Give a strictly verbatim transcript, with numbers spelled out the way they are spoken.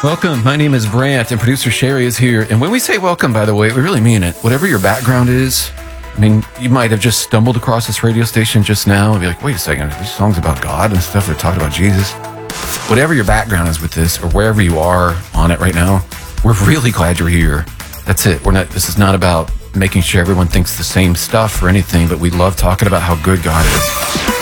Welcome. My name is Brant, and producer Sherry is here. And when we say welcome, by the way, we really mean it. Whatever your background is, I mean, you might have just stumbled across this radio station just now and be like, wait a second, these songs about God and stuff that talk about Jesus. Whatever your background is with this, or wherever you are on it right now, we're really glad you're here. That's it. We're not. This is not about making sure everyone thinks the same stuff or anything, but we love talking about how good God is.